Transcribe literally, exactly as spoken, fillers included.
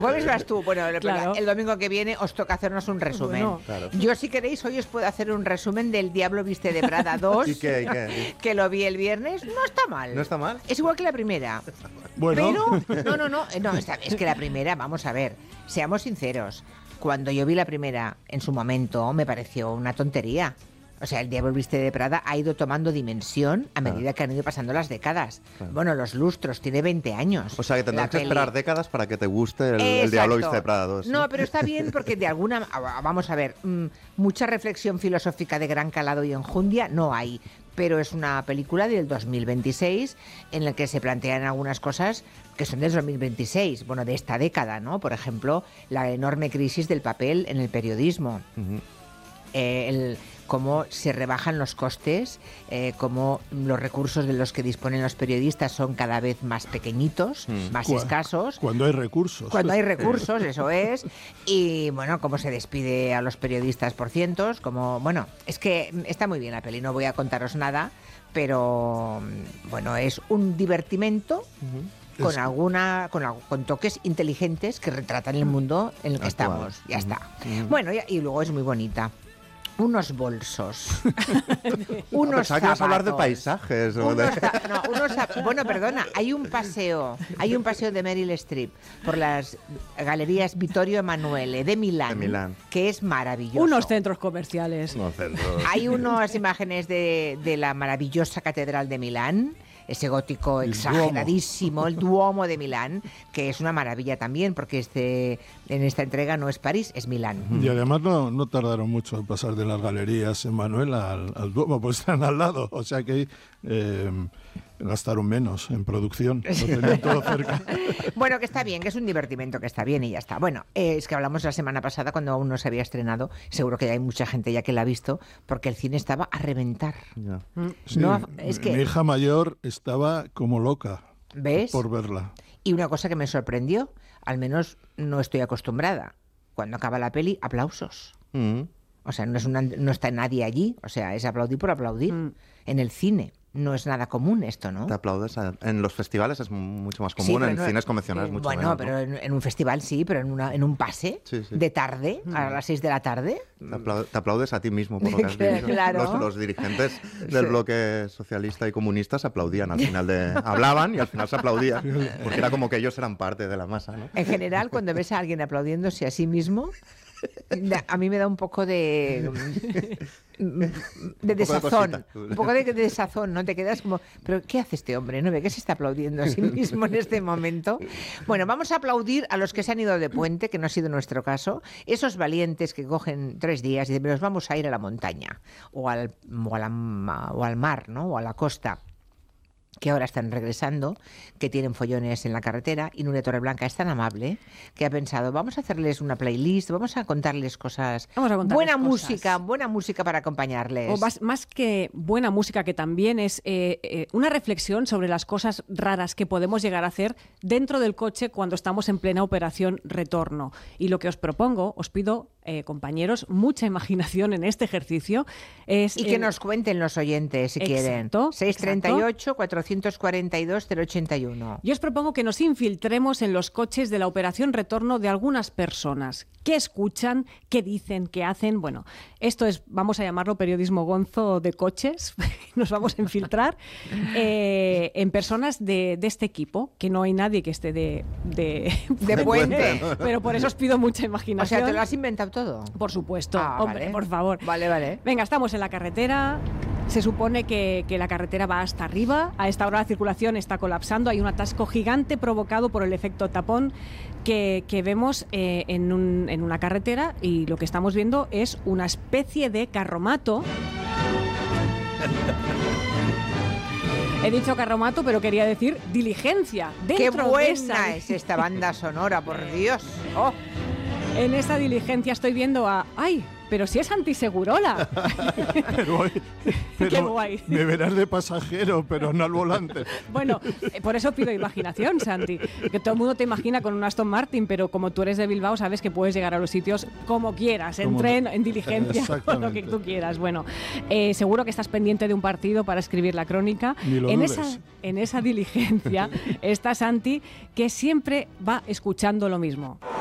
Jueves vas tú. Bueno, Claro. el domingo que viene os toca hacernos un resumen. Bueno. Claro. Yo, si queréis, hoy os puedo hacer un resumen del Diablo Viste de Prada dos. ¿Y qué, y qué? Que lo vi el viernes. No está mal. ¿No está mal? Es igual que la primera. Bueno. Pero, no, no, no, no, está- es que la primera, vamos a ver, seamos sinceros. Cuando yo vi la primera, en su momento, me pareció una tontería. O sea, el Diablo Viste de Prada ha ido tomando dimensión a medida Claro. que han ido pasando las décadas. Claro. Bueno, los lustros, tiene veinte años. O sea, que tendrás la que peli. esperar décadas para que te guste el, el Exacto. Diablo Viste de Prada dos. No, pero está bien porque de alguna... Vamos a ver, mmm, mucha reflexión filosófica de gran calado y enjundia no hay, pero es una película del dos mil veintiséis en la que se plantean algunas cosas que son del dos mil veintiséis, bueno, de esta década, ¿no? Por ejemplo, la enorme crisis del papel en el periodismo. Ujú. Eh, el, cómo se rebajan los costes, eh, cómo los recursos de los que disponen los periodistas son cada vez más pequeñitos, Mm. más Cu- escasos. Cuando hay recursos. Cuando hay recursos, eso es. Y bueno, cómo se despide a los periodistas por cientos, como, bueno, es que está muy bien la peli, no voy a contaros nada, pero bueno, es un divertimento con Es- alguna con, algo- con toques inteligentes que retratan el mundo en el que Actual. estamos. Ya está. Ujú. Bueno, y, y luego es muy bonita. Unos bolsos. unos Pensaba que ibas a hablar de zapatos. paisajes. O de... Unos za- no, unos zap- bueno, perdona, hay un paseo, hay un paseo de Meryl Streep por las galerías Vittorio Emanuele de Milán, De Milán. que es maravilloso. Unos centros comerciales. No, centros. Hay unas imágenes de, de la maravillosa catedral de Milán, ese gótico El exageradísimo, el Duomo de Milán, que es una maravilla también, porque este, en esta entrega no es París, es Milán. Y además no, no tardaron mucho en pasar de las galerías Emanuel al, al Duomo, pues están al lado. O sea que eh, gastaron menos en producción. Lo tenían todo cerca. Bueno, que está bien, que es un divertimento, que está bien y ya está. Bueno, eh, es que hablamos la semana pasada cuando aún no se había estrenado. Seguro que hay mucha gente ya que la ha visto, porque el cine estaba a reventar. Ya. Sí, No, es mi- que- Mi hija mayor estaba como loca ¿Ves? por verla. Y una cosa que me sorprendió, al menos no estoy acostumbrada. Cuando acaba la peli, aplausos. Mm. O sea, no, es una- no está nadie allí. O sea, es aplaudir por aplaudir. Mm. En el cine. No es nada común esto, ¿no? Te aplaudes. a- En los festivales es mucho más Sí, común, pero en no- cines convencionales eh, mucho bueno, menos. ¿no? pero en, en un festival sí, pero en, una, en un pase Sí, sí. de tarde, a las seis de la tarde. Te, aplau- te aplaudes a ti mismo por lo que has vivido. Claro. Los, los dirigentes del Sí. bloque socialista y comunista se aplaudían al final de... Hablaban y al final se aplaudían, porque era como que ellos eran parte de la masa, ¿no? En general, cuando ves a alguien aplaudiéndose a sí mismo, da- a mí me da un poco de de desazón, cosita. un poco de, de desazón, ¿no? Te quedas como, pero ¿qué hace este hombre? ¿No ve que se está aplaudiendo a sí mismo en este momento? Bueno, vamos a aplaudir a los que se han ido de puente, que no ha sido nuestro caso, esos valientes que cogen tres días y dicen, nos vamos a ir a la montaña o al, o a la ma- o al mar, ¿no? O a la costa, que ahora están regresando, que tienen follones en la carretera, y Nuria Torreblanca es tan amable que ha pensado, vamos a hacerles una playlist, vamos a contarles cosas, Vamos a contarles buena cosas. música, buena música para acompañarles. O más, más que buena música, que también es eh, eh, una reflexión sobre las cosas raras que podemos llegar a hacer dentro del coche cuando estamos en plena operación retorno. Y lo que os propongo, os pido, eh, compañeros, mucha imaginación en este ejercicio. Es, Y que eh, nos cuenten los oyentes, si quieren. Exacto, seis treinta y ocho, cuatrocientos cuarenta y dos, cero ochenta y uno. Yo os propongo que nos infiltremos en los coches de la operación retorno de algunas personas. ¿Qué escuchan? ¿Qué dicen? ¿Qué hacen? Bueno, esto es, vamos a llamarlo periodismo gonzo de coches. Nos vamos a infiltrar eh, en personas de, de este equipo, que no hay nadie que esté de, de, De puente. Pero por eso os pido mucha O imaginación. sea, ¿te lo has inventado todo? Por supuesto. Ah, Hombre, vale. por favor. Vale, vale. Venga, estamos en la carretera. Se supone que, que la carretera va hasta arriba. A esta hora la circulación está colapsando. Hay un atasco gigante provocado por el efecto tapón que, que vemos eh, en, un- en una carretera, y lo que estamos viendo es una especie de carromato. He dicho carromato, pero quería decir diligencia. ¡Qué Dentro de buena esa- es esta banda sonora, por Dios! ¡Oh! En esa diligencia estoy viendo a... ¡Ay! pero si es Santi Segurola. Pero, pero Qué guay. me verás de pasajero, pero no al volante. Bueno, eh, por eso pido imaginación, Santi. Que todo el mundo te imagina con un Aston Martin, pero como tú eres de Bilbao, sabes que puedes llegar a los sitios como quieras, en Como tren, no. en diligencia, o lo que tú quieras. Bueno, eh, seguro que estás pendiente de un partido para escribir la crónica. Ni lo en dudes. esa, en esa diligencia está Santi, que siempre va escuchando lo mismo.